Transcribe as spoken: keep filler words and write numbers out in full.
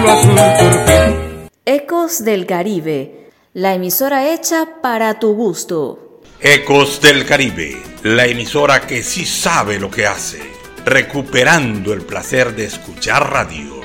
cielo azul turquí. Ecos del Caribe, la emisora hecha para tu gusto. Ecos del Caribe, la emisora que sí sabe lo que hace, recuperando el placer de escuchar radio.